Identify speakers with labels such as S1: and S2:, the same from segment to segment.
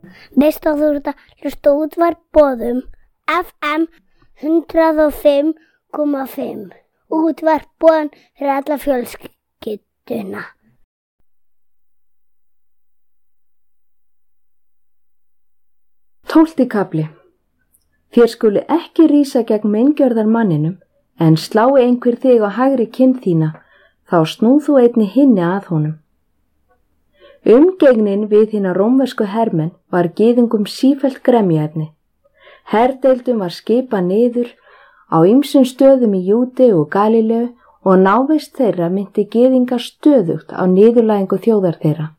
S1: Veistu að þú ert að hlusta á Útvarp Boðum FM 105,5. Útvarp Boðum fyrir alla fjölskylduna.
S2: Tólfti kafli. Þér skuli ekki rísa gegn meingjörðar manninum, en slái einhver þig á hægri kinn þína, þá snúð þú einni hinni að honum. Umgengnin við hina rómversku hermenn var gyðingum sífellt gremjuefni. Herdeildum var skipað niður á ýmsum stöðum í Júdeu og Galíleu og návist þeirra myndi gyðingar stöðugt á niðurlægingu þjóðar þeirra.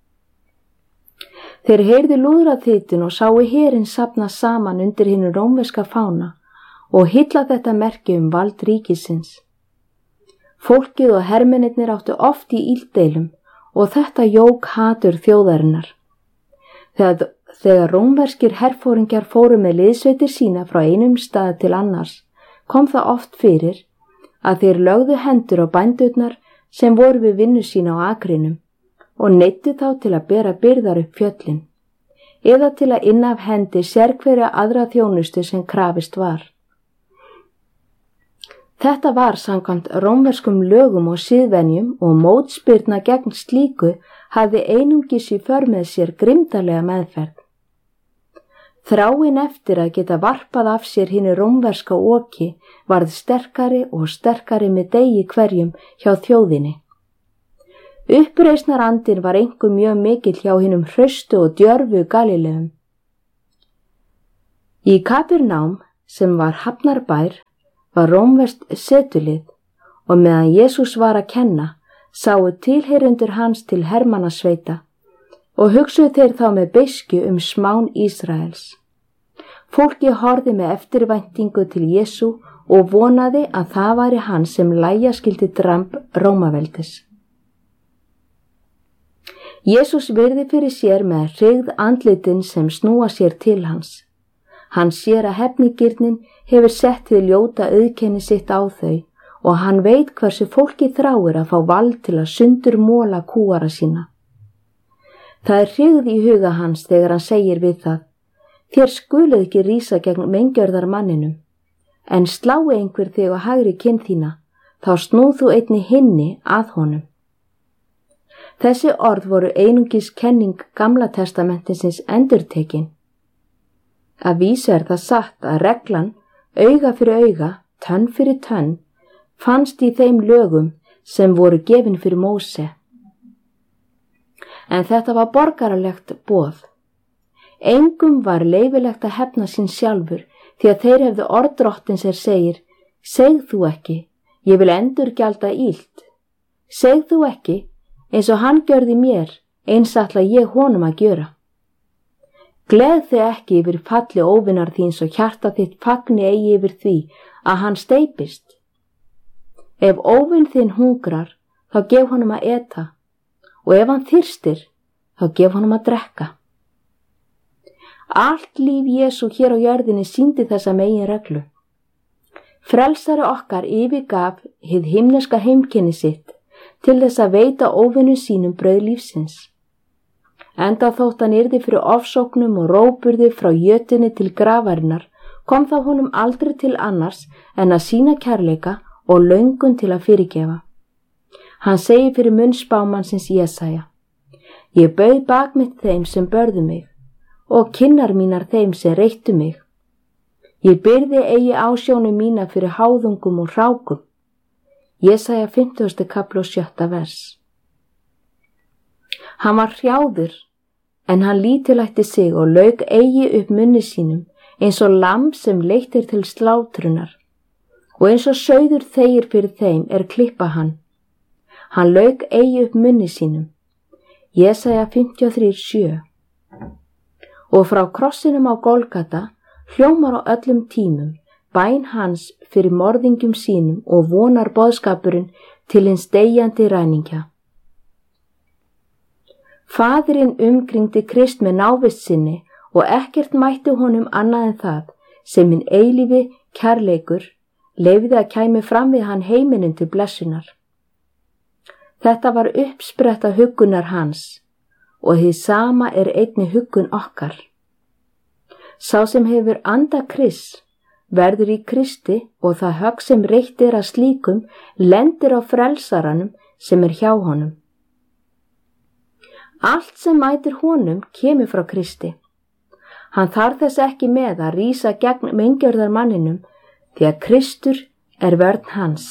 S2: Þeir heyrðu lúðraþytinn og sáu herinn safna saman undir hinu rómverska fána og hylla þetta merki vald ríkisins. Fólkið og hermennirnir áttu oft í illdeilum og þetta jók hatur þjóðarinnar. Þegar rómverskir herforingjar fóru með liðsveitir sína frá einum stað til annars, kom það oft fyrir að þeir lögðu hendur á bændurnar sem voru við vinnu sína á akrinum og neyddu þá til að bera byrðar upp fjöllin, eða til að inna af hendi sérhverja aðra þjónustu sem krafist var. Þetta var samkvæmt rómverskum lögum og siðvenjum og mótspyrna gegn slíku hafði einungis í för með sér grimmdarlega meðferð. Þráin eftir að geta varpað af sér hinu rómverska oki varð sterkari og sterkari með degi hverjum hjá þjóðinni. Uppreisnarandinn var einkum mjög mikill hjá hinum hraustu og djörfu Galíleum. Í Kapernám, sem var hafnarbær, var rómverskt setulið og meðan Jesús var að kenna, sáu tilheyrendur hans til hermannasveita og hugsuðu þeir þá með beiskju smán Ísraels. Fólki horfði með eftirvæntingu til Jesú og vonaði að það væri hann sem lægja skyldi dramb Rómaveldis. Jesús virði fyrir sér með hryggð andlitin sem snúa sér til hans. Hann sér að hefnigirnin hefur sett við ljóta auðkenni sitt á þau og hann veit hversu fólki þráir að fá vald til að sundurmola kúara sína. Það er hryggð í huga hans þegar hann segir við það: þér skuluð ekki rísa gegn meingjörðar manninum, en slái einhver þig á hægri kinn þína, þá snúð þú einni hinni að honum. Þessi orð voru einungis kenning Gamla testamentinsins endurtekin. Að vísu er það satt að reglan auga fyrir auga, tönn fyrir tönn, fannst í þeim lögum sem voru gefin fyrir Móse. En þetta var borgaralegt boð. Engum var leyfilegt að hefna sín sjálfur því að þeir hefðu orð drottins segir: segð þú ekki, ég vil endurgjalda illt. Segð þú ekki, eins og hann gjörði mér, eins ætla ég honum að gjöra. Gleð þig ekki yfir falli óvinar þíns og hjarta þitt fagni eigi yfir því að hann steypist. Ef óvin þinn hungrar, þá gef honum að eta, og ef hann þyrstir, þá gef honum að drekka. Allt líf Jesú hér á jörðinni sýndi þessa meginreglu. Frelsari okkar yfirgaf hið himneska heimkynni sitt til þess að veita óvinum sínum brauð lífsins. Enda þótt hann yrði fyrir ofsóknum og róburði frá jötunni til grafarinnar, kom það honum aldrei til annars en að sýna kærleika og löngun til að fyrirgefa. Hann segir fyrir munn spámannsins Jesaja: ég bauð bak mitt þeim sem börðu mig og kinnar mínar þeim sem reittu mig. Ég byrði eigi ásjónu mína fyrir háðungum og hrákum. Jesaja 50. kapli og 7. vers. Hann var hrjáður, en hann lítillætti sig og lauk eigi upp munni sínum eins og lamb sem leitt til slátrunar og eins og sauður þegir fyrir þeim klippa hann. Hann lauk eigi upp munni sínum. Jesaja 53:7. Og frá krossinum á Golgata hljómar á öllum tímum bæn hans fyrir morðingjum sínum og vonar boðskapurinn til hins deyjandi ræningja. Faðirinn umkringdi Krist með návist sinni og ekkert mætti honum annað en það sem hinn eilífi kærleikur leyfði að kæmi fram við hann heiminin til blessunar. Þetta var uppspretta huggunar hans og hið sama einnig huggun okkar. Sá sem hefur anda Krists verður í Kristi og það högg sem reitt að slíkum lendir á frelsaranum sem hjá honum. Allt sem mætir honum kemur frá Kristi. Hann þarf þess ekki með að rísa gegn meingjörðarmanninum því að Kristur vörn hans.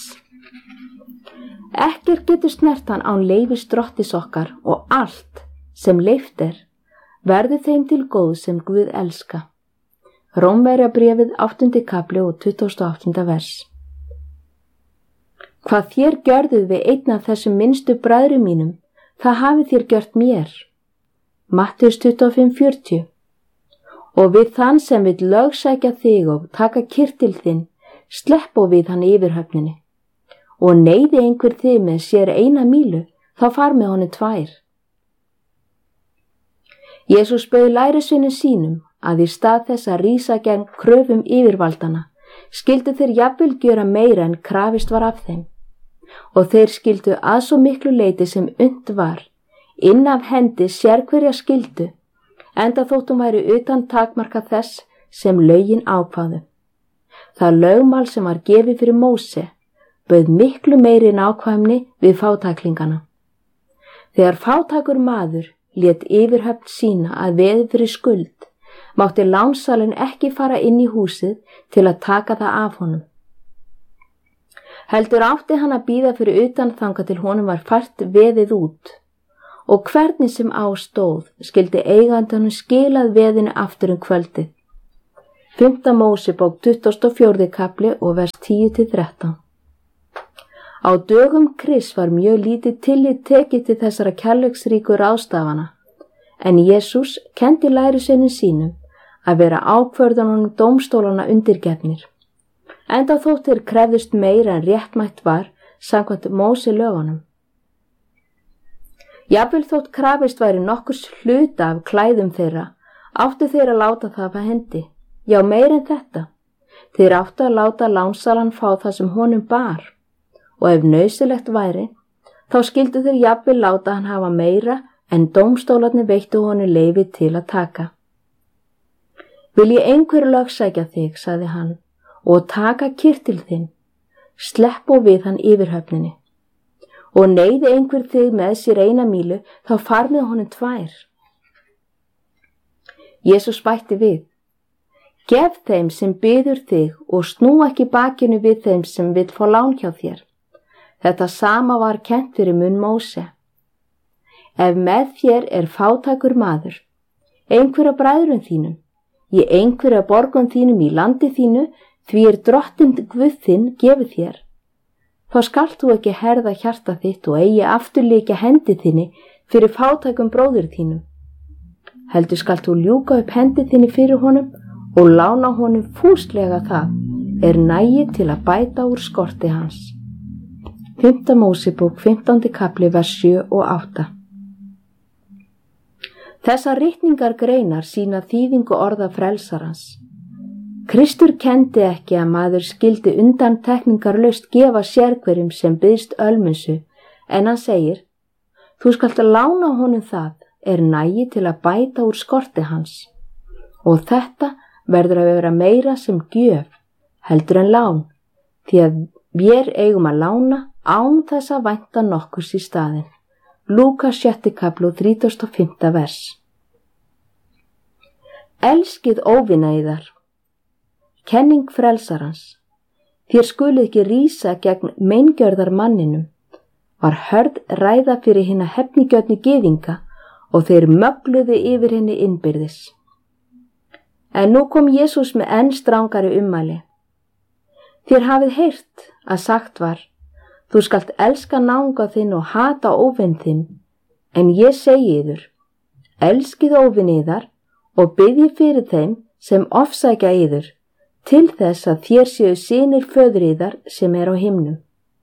S2: Ekkert getur snert hann án leyfis Drottis okkar og allt sem leyft verður þeim til góð sem Guð elska. Rómverjabréfið 8. kapli og 28. vers. Hvað þér gjörðuð við einn af þessum minnstu bræðrum mínum, það hafið þér gjört mér. Mattheus 25:40. Og við þann sem vill lögsækja þig og taka kyrtil þinn, sleppa við hann yfirhöfninni. Og neyði einhver þig með sér 1 mílu, þá far með honum 2. Jesús bauð lærisveinum sínum að í stað þess að rísa gegn kröfum yfirvaldana, skyldu þeir jafnvel gjöra meira en krafist var af þeim. Og þeir skyldu að svo miklu leyti sem unnt var, inn af hendi sérhverja skyldu, enda þóttum væri utan takmarka þess sem lögin ákváðu. Það lögmál sem var gefið fyrir Móse bauð miklu meiri nákvæmni við fátæklingana. Þegar fátækur maður lét yfirhöfn sína að veði fyrir skuld, mátti lánsalinn ekki fara inn í húsið til að taka það af honum. Heldur átti hann að bíða fyrir utan þangað til honum var fært veðið út, og hvernig sem á stóð skyldi eigandanum skilað veðinu aftur kvöldið. 5. Mósebók 24. kapli og vers 10-13. Á dögum Krists var mjög lítið tillit tekið til þessara kærleiksríku ráðstafana, en Jesús kenndi lærisveinum sínum að vera ákvörðunum dómstólana undirgefnir, enda þótt þeir krefðust meira en réttmætt var samkvæmt Móse lögunum. Jafnvel þótt krafist væri nokkurs hluta af klæðum þeirra, áttu þeir að láta það af hendi. Já, meira en þetta. Þeir áttu að láta lánsalan fá það sem honum bar, og ef nauðsynlegt væri, þá skyldu þeir jafnvel láta hann hafa meira en dómstólarnir veittu honum leyfi til að taka. Vil ég einhver lögsækja þig, sagði hann, og taka kyrtil þinn, sleppu við hann yfirhöfninni. Og neyði einhver þig með sér 1 mílu, þá far með honum 2. Jesús bætti við: Gef þeim sem biður þig og snú ekki bakinu við þeim sem vill fá lán hjá þér. Þetta sama var kennt fyrir munn Móse. Ef með þér fátækur maður, einhverja bræðrum þínum, í einhverja borgum þínum í landi þínu, því Drottinn Guð þinn gefið þér, þá skalt þú ekki herða hjarta þitt og eigi afturleikja hendi þinni fyrir fátækum bróður þínum. Heldur skalt þú ljúka upp hendi þinni fyrir honum og lána honum fúslega það nægi til að bæta úr skorti hans. 5. Mósebók 15. kapli vers 7 og 8. Þessar ritningar greinar sína þýðingu orða frelsarans. Kristur kenndi ekki að maður skyldi undantekningarlaust gefa sérhverjum sem biðst ölmunsu, en hann segir: Þú skalt lána honum það nægi til að bæta úr skorti hans. Og þetta verður að vera meira sem gjöf heldur en lán, því að við eigum að lána án þess að vænta nokkurs í staðinn. Lúkas 6. kapli og 35. vers. Elskið óvina yðar. Kenning frelsarans. Þér skuluð ekki rísa gegn meingjörðar manninum, var hörð ræða fyrir hina hefnigjörnu gyðinga og þeir mögluðu yfir henni innbyrðis. En nú kom Jesús með enn strangari ummæli. Þér hafið heyrt að sagt var: Þú skalt elska náunga þinn og hata óvin þinn, en ég segi yður: Elskið óvin yðar og biðjið fyrir þeim sem ofsækja yður, til þess að þér séu synir föður yðar sem á himnum.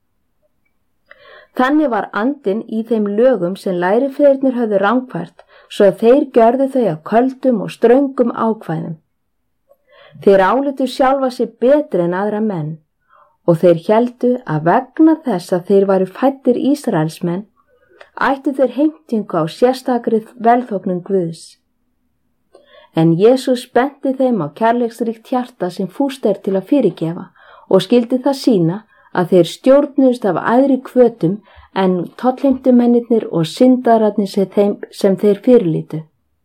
S2: Þannig var andinn í þeim lögum sem lærifeðurnir höfðu rangfært, svo að þeir gjörðu þau af köldum og ströngum ákvæðum. Þeir álitu sjálfa sig betri en aðra menn, og þeir héldu að vegna þess að þeir væru fæddir Ísraelsmenn, ættu þeir heimtingu á sérstakri velþóknun Guðs. En Jesús benti þeim á kærleiksríkt hjarta sem fúst til að fyrirgefa og skildi það sýna að þeir stjórnuðust af æðri hvötum en tollheimtumennirnir og syndararnir sem þeir fyrirlítu.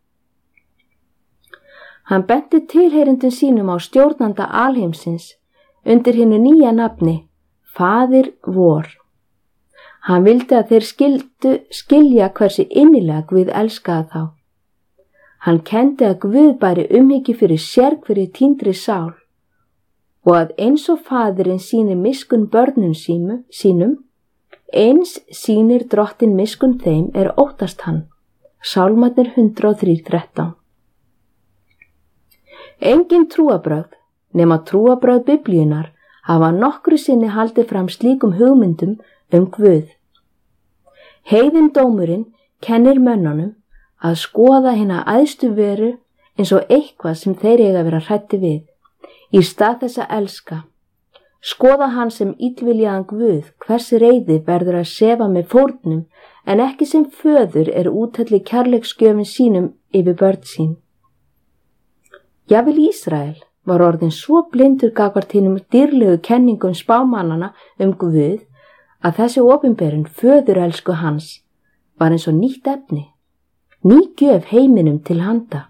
S2: Hann benti tilheyrendum sínum á stjórnanda alheimsins undir hinu nýja nafni, Faðir vor. Hann vildi að þeir skilja hversu innilega Guð elskaði þá. Hann kendi að Guð bæri umhyggju fyrir sérhverri týndri sál og að eins og faðirinn sýnir miskunn börnum sínum, eins sýnir Drottinn miskunn þeim óttast hann. Sálmarnir 103:13. Engin trúarbrögð, nema trúarbrögð Biblíunnar, hafa nokkru sinni haldið fram slíkum hugmyndum Guð. Heiðindómurinn kennir mönnunum að skoða hina æðstu veru eins og eitthvað sem þeir eiga að vera hræddir við, í stað þess að elska. Skoða hann sem illviljaðan Guð, hvers reiði verður að sefa með fórnum, en ekki sem föður úthelli kærleiksgjöfin sínum yfir börn sín. Jafnvel Ísrael var orðinn svo blindur gagnvart hinum dýrlegu kenningum spámannanna Guð að þessi opinberun föðurelsku hans var eins og nýtt efni, ný gjöf heiminum til handa.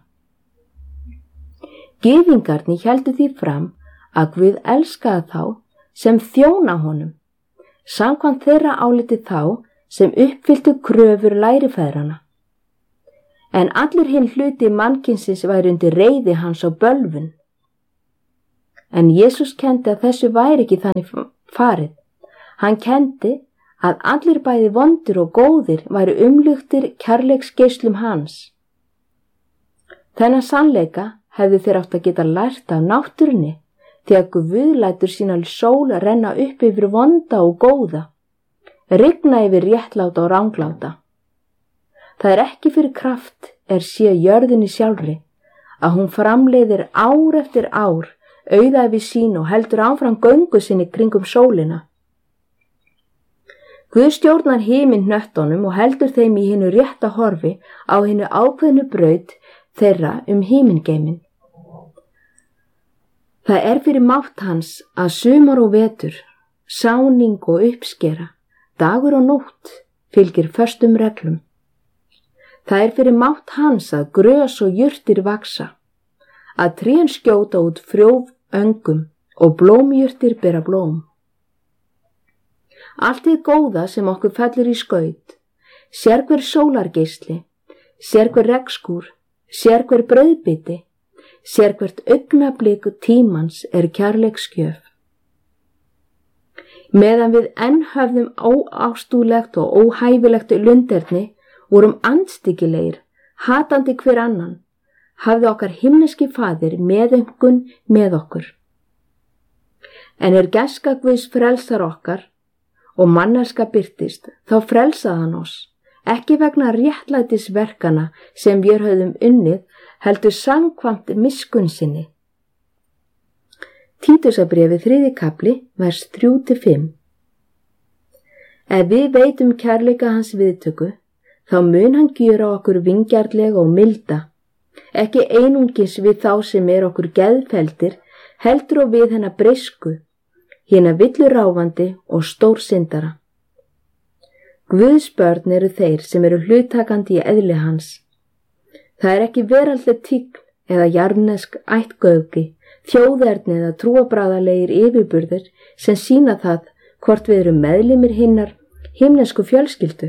S2: Gyðingarnir héldu því fram að Guð elskaði þá sem þjóna honum, samkvæmt þeirra áliti þá sem uppfylltu kröfur lærifæðranna. En allur hinn hluti mannkynsins væri undir reiði hans og bölvun. En Jesús kendi að þessu væri ekki þannig farið. Hann kendi að allir bæði vondir og góðir væri umluktir kærleiksgeislum hans. Þennan sannleika hefðu þeir átt að geta lært af náttúrunni, því að Guð lætur sína sól að renna upp yfir vonda og góða, rigna yfir réttláta og rangláta. Það ekki fyrir kraft sé jörðinni sjálfri, að hún framleiðir ár eftir ár auðæfi sín og heldur áfram göngu sinni kringum sólina. Guð stjórnar himinhnöttunum og heldur þeim í hinu rétta horfi á hinu ákveðnu braut þeirra himingeimin. Það fyrir mátt hans að sumar og vetur, sáning og uppskera, dagur og nótt fylgir föstum reglum. Það fyrir mátt hans að grös og jurtir vaksa, að trén skjóta út frjóf öngum og blómjurtir bera blóm. Allt góða sem okkur fellur í skaut, sérhver sólargeisli, sérhver regnskúr, sérhver brauðbiti, sérhvert augnablik tímans kærleiksgjöf. Meðan við enn höfðum óástúlegt og óhæfilegt lunderni, vorum andstyggilegir, hatandi hver annan, hafði okkar himneski faðir meðaumkun með okkur. En gæska Guðs frelsar okkar og mannarska birtist, þá frelsaði hann oss, ekki vegna réttlætisverkana sem við höfðum unnið, heldur samkvæmt miskunn sinni. Títusarbréfið 3. kafli, vers 3-5. Ef við veitum kærleika hans viðtöku, þá mun hann gjöra okkur vingjarnlega og milda, ekki einungis við þá sem okkur geðfeldir, heldur og við hennar breysku, hina villuráfandi og stórsyndara. Guðs börn þeir sem hluttakandi í eðli hans. Það ekki veraldleg tign eða jarðnesk ættgöfgi, þjóðerni eða trúarbragðalegir yfirburðir sem sýna það hvort við meðlimir hinnar himnesku fjölskyldu.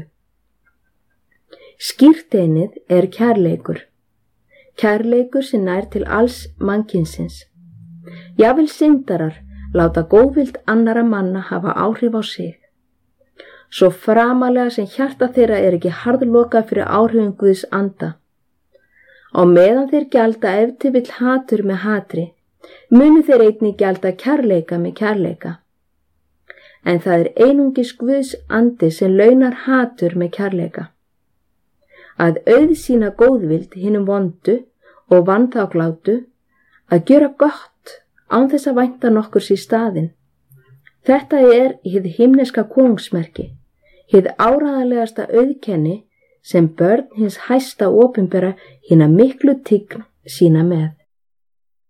S2: Skírteinið kærleikur. Kærleikur sem nær til alls mannkynsins. Jafnvel syndarar láta góðvild annara manna hafa áhrif á sig. Svo framalega sem hjarta þeirra ekki harðlokað fyrir áhrifum Guðs anda. Á meðan þeir gjalda ef til vill hatur með hatri, munu þeir einnig gjalda kærleika með kærleika. En það einungis Guðs andi sem launar hatur með kærleika. Að auðsýna góðvild hinum vondu og vanþáklátu, að gjöra gott án þess að vænta nokkurs í staðinn. Þetta hið himneska konungsmerki, hið áreiðanlegasta auðkenni sem börn hins hæsta opinbera hina miklu tign sína með.